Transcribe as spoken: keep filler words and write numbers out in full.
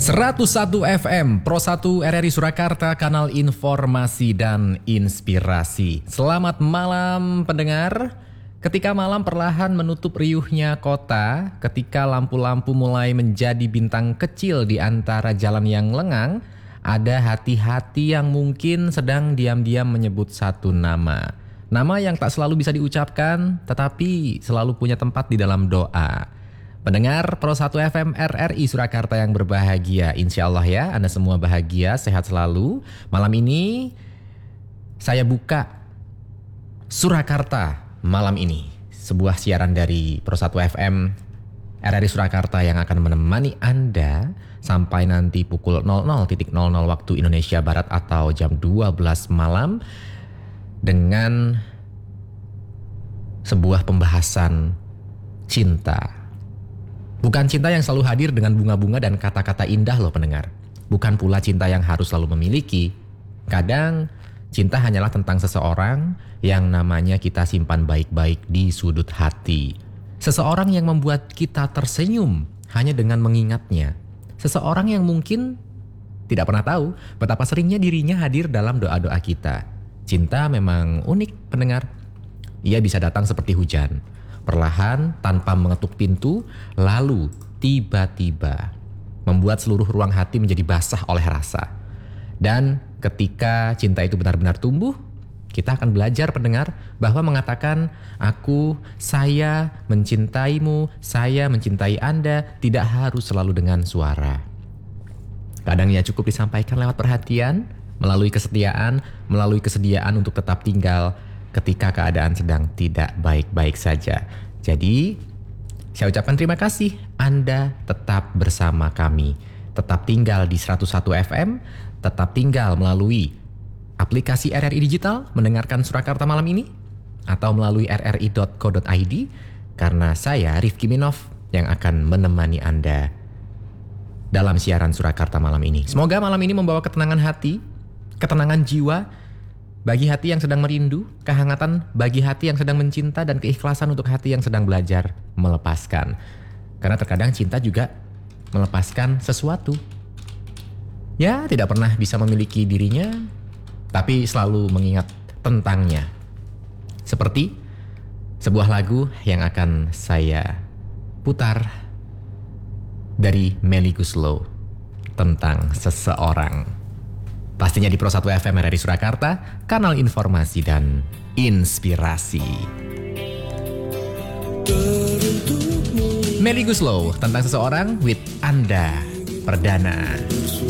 seratus satu F M, Pro satu R R I Surakarta, kanal informasi dan inspirasi. Selamat malam pendengar. Ketika malam perlahan menutup riuhnya kota, ketika lampu-lampu mulai menjadi bintang kecil di antara jalan yang lengang, ada hati-hati yang mungkin sedang diam-diam menyebut satu nama. Nama yang tak selalu bisa diucapkan, tetapi selalu punya tempat di dalam doa. Pendengar Pro satu F M R R I Surakarta yang berbahagia, insya Allah ya, Anda semua bahagia, sehat selalu. Malam ini saya buka Surakarta malam ini, sebuah siaran dari Pro satu F M R R I Surakarta yang akan menemani Anda sampai nanti pukul nol nol nol nol waktu Indonesia Barat atau jam dua belas malam dengan sebuah pembahasan cinta. Bukan cinta yang selalu hadir dengan bunga-bunga dan kata-kata indah loh pendengar. Bukan pula cinta yang harus selalu memiliki. Kadang cinta hanyalah tentang seseorang yang namanya kita simpan baik-baik di sudut hati. Seseorang yang membuat kita tersenyum hanya dengan mengingatnya. Seseorang yang mungkin tidak pernah tahu betapa seringnya dirinya hadir dalam doa-doa kita. Cinta memang unik pendengar. Ia bisa datang seperti hujan, perlahan tanpa mengetuk pintu, lalu tiba-tiba membuat seluruh ruang hati menjadi basah oleh rasa. Dan ketika cinta itu benar-benar tumbuh, kita akan belajar pendengar bahwa mengatakan aku, saya mencintaimu, saya mencintai Anda tidak harus selalu dengan suara. Kadang ia cukup disampaikan lewat perhatian, melalui kesetiaan, melalui kesediaan untuk tetap tinggal ketika keadaan sedang tidak baik-baik saja. Jadi, saya ucapkan terima kasih Anda tetap bersama kami. Tetap tinggal di seratus satu F M, tetap tinggal melalui aplikasi R R I Digital mendengarkan Surakarta malam ini, atau melalui r r i dot co dot i d, karena saya Rifki Minov yang akan menemani Anda dalam siaran Surakarta malam ini. Semoga malam ini membawa ketenangan hati, ketenangan jiwa, bagi hati yang sedang merindu, kehangatan bagi hati yang sedang mencinta, dan keikhlasan untuk hati yang sedang belajar melepaskan. Karena terkadang cinta juga melepaskan sesuatu. Ya, tidak pernah bisa memiliki dirinya, tapi selalu mengingat tentangnya. Seperti sebuah lagu yang akan saya putar dari Melly Goeslaw tentang seseorang. Pastinya di Pro satu F M R R I Surakarta, kanal informasi dan inspirasi. Melly Goeslaw tentang seseorang with Anda Perdana.